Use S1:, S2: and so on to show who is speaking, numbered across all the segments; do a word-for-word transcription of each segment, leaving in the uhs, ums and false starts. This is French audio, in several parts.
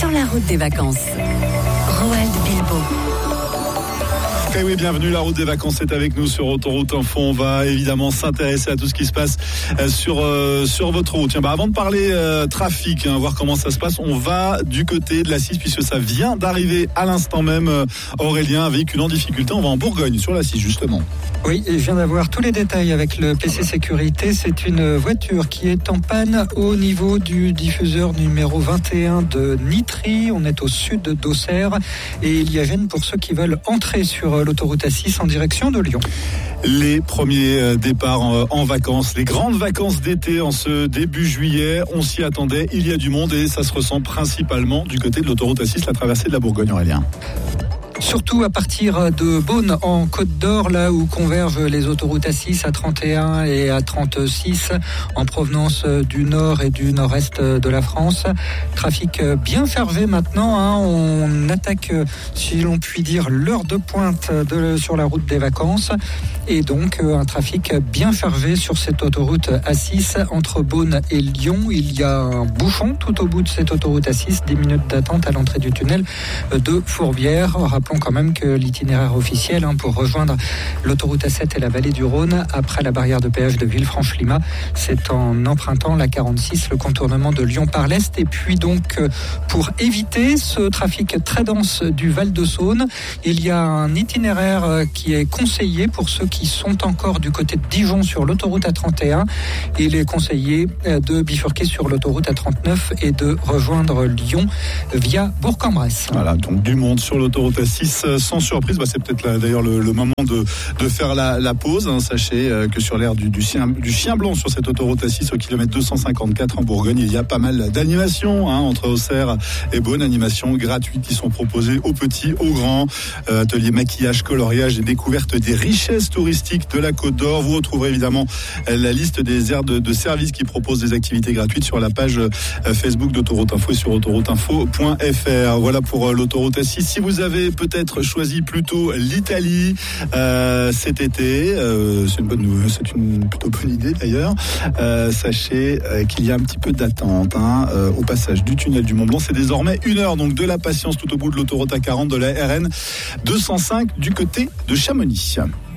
S1: sur la route des vacances. Roald Bilbo.
S2: Et oui, bienvenue, la route des vacances est avec nous sur Autoroute Info. On va évidemment s'intéresser à tout ce qui se passe sur, euh, sur votre route. Tiens, bah avant de parler euh, trafic, hein, voir comment ça se passe, on va du côté de la six puisque ça vient d'arriver à l'instant même. euh, Aurélien, un véhicule en difficulté, on va en Bourgogne sur la six justement.
S3: Oui, je viens d'avoir tous les détails avec le P C Sécurité. C'est une voiture qui est en panne au niveau du diffuseur numéro vingt et un de Nitry. On est au sud d'Auxerre et il y a gêne pour ceux qui veulent entrer sur l'autoroute A six en direction de Lyon.
S2: Les premiers départs en vacances, les grandes vacances d'été en ce début juillet, on s'y attendait, il y a du monde et ça se ressent principalement du côté de l'autoroute A six, la traversée de la Bourgogne, Aurélien.
S3: Surtout à partir de Beaune en Côte d'Or, là où convergent les autoroutes A six, A trente et un et A trente-six en provenance du nord et du nord-est de la France. Trafic bien chargé maintenant, hein. On attaque, si l'on peut dire, l'heure de pointe de, sur la route des vacances. Et donc un trafic bien chargé sur cette autoroute A six entre Beaune et Lyon. Il y a un bouchon tout au bout de cette autoroute A six, dix minutes d'attente à l'entrée du tunnel de Fourvière. Rappelons quand même que l'itinéraire officiel hein, pour rejoindre l'autoroute A sept et la vallée du Rhône après la barrière de péage de Villefranche-Lima, c'est en empruntant la quarante-six, le contournement de Lyon par l'est. Et puis donc pour éviter ce trafic très dense du Val-de-Saône, il y a un itinéraire qui est conseillé pour ceux qui sont encore du côté de Dijon sur l'autoroute A trente et un. Il est conseillé de bifurquer sur l'autoroute A trente-neuf et de rejoindre Lyon via Bourg-en-Bresse.
S2: Voilà, donc du monde sur l'autoroute A six sans surprise. Bah, c'est peut-être là, d'ailleurs le, le moment de, de faire la, la pause. Hein. Sachez euh, que sur l'aire du, du, chien, du chien blanc sur cette autoroute A six au kilomètre deux cent cinquante-quatre en Bourgogne, il y a pas mal d'animations hein, entre Auxerre et Beaune, animations gratuites qui sont proposées aux petits, aux grands. Euh, atelier maquillage, coloriage et découverte des richesses touristiques de la Côte d'Or. Vous retrouverez évidemment la liste des aires de, de services qui proposent des activités gratuites sur la page euh, Facebook d'Autoroute Info et sur autoroute info point f r. Voilà pour euh, l'autoroute A six. Si vous avez peut-être choisi plutôt l'Italie euh, cet été, euh, c'est une bonne nouvelle, c'est une plutôt bonne idée d'ailleurs. Euh, sachez euh, qu'il y a un petit peu d'attente hein, euh, au passage du tunnel du Mont Blanc. C'est désormais une heure, donc de la patience tout au bout de l'autoroute A quarante de la R N deux cent cinq du côté de Chamonix.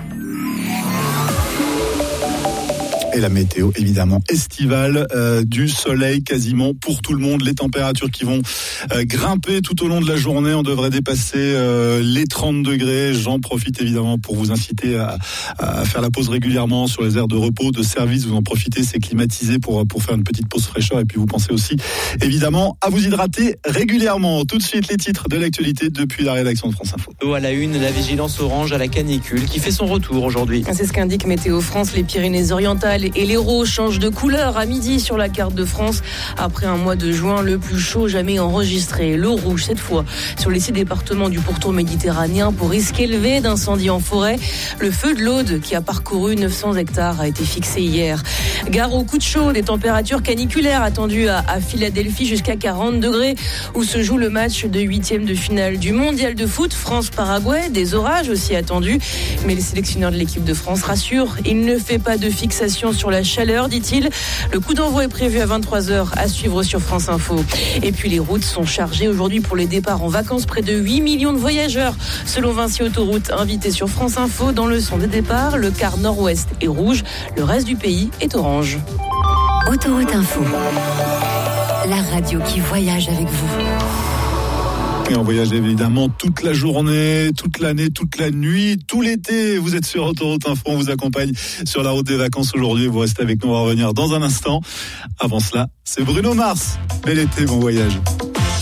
S2: Et la météo, évidemment, estivale, euh, du soleil quasiment pour tout le monde. Les températures qui vont euh, grimper tout au long de la journée. On devrait dépasser euh, les trente degrés. J'en profite évidemment pour vous inciter à, à faire la pause régulièrement sur les aires de repos, de service. Vous en profitez, c'est climatisé pour, pour faire une petite pause fraîcheur. Et puis vous pensez aussi, évidemment, à vous hydrater régulièrement. Tout de suite, les titres de l'actualité depuis la rédaction de France Info.
S4: À la une, la vigilance orange à la canicule qui fait son retour aujourd'hui.
S5: C'est ce qu'indique Météo France. Les Pyrénées-Orientales et l'Hérault changent de couleur à midi sur la carte de France après un mois de juin le plus chaud jamais enregistré. Le rouge cette fois sur les six départements du pourtour méditerranéen pour risque élevé d'incendie en forêt. Le feu de l'Aude qui a parcouru neuf cents hectares a été fixé hier. Gare au coup de chaud, des températures caniculaires attendues à, à Philadelphie jusqu'à quarante degrés où se joue le match de huitième de finale du mondial de foot France-Paraguay. Des orages aussi attendus, mais le sélectionneur de l'équipe de France rassure, il ne fait pas de fixation sur la chaleur, dit-il. Le coup d'envoi est prévu à vingt-trois heures à suivre sur France Info. Et puis les routes sont chargées aujourd'hui pour les départs en vacances. Près de huit millions de voyageurs, selon Vinci Autoroute, invité sur France Info. Dans le son des départs, le quart nord-ouest est rouge, le reste du pays est orange.
S1: Autoroute Info, la radio qui voyage avec vous.
S2: Et on voyage évidemment toute la journée, toute l'année, toute la nuit, tout l'été. Vous êtes sur Autoroute Info, on vous accompagne sur la route des vacances aujourd'hui. Vous restez avec nous, on va revenir dans un instant. Avant cela, c'est Bruno Mars. Bel été, bon voyage.